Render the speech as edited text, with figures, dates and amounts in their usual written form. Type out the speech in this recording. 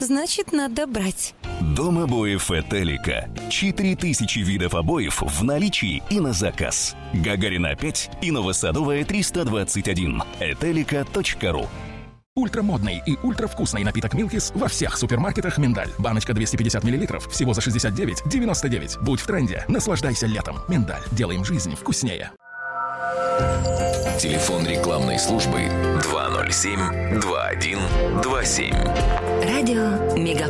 Значит, надо брать. Дом обоев Этелика. 4000 видов обоев в наличии и на заказ. Гагарина 5 и Новосадовая 321. Этелика.ру. Ультрамодный и ультравкусный напиток «Милкис» во всех супермаркетах «Миндаль». Баночка 250 мл всего за 69,99. Будь в тренде, наслаждайся летом. «Миндаль». Делаем жизнь вкуснее. Телефон рекламной службы 207-2127. Радио Мегаполис.